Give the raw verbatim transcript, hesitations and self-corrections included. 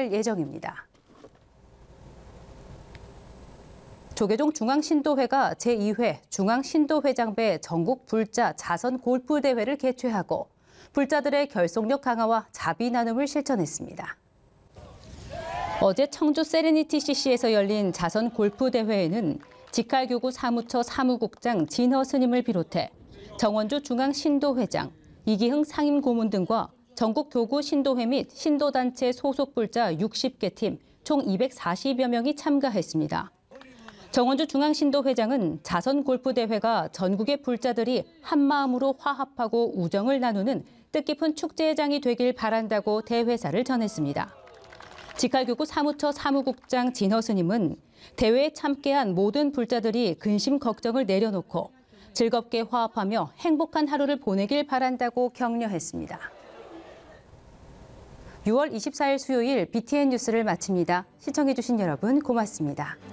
시작될 예정입니다. 조계종 중앙신도회가 제이 회 중앙신도회장배 전국 불자 자선 골프 대회를 개최하고 불자들의 결속력 강화와 자비 나눔을 실천했습니다. 어제 청주 세레니티 씨씨에서 열린 자선 골프 대회에는 직할교구 사무처 사무국장 진허 스님을 비롯해 정원주 중앙신도회장, 이기흥 상임고문 등과 전국 교구 신도회 및 신도단체 소속 불자 육십 개 팀 총 이백사십여 명이 참가했습니다. 정원주 중앙신도회장은 자선 골프 대회가 전국의 불자들이 한마음으로 화합하고 우정을 나누는 뜻깊은 축제장이 되길 바란다고 대회사를 전했습니다. 직할교구 사무처 사무국장 진허 스님은 대회에 참께한 모든 불자들이 근심 걱정을 내려놓고 즐겁게 화합하며 행복한 하루를 보내길 바란다고 격려했습니다. 유월 이십사일 수요일 비티엔 뉴스를 마칩니다. 시청해주신 여러분 고맙습니다.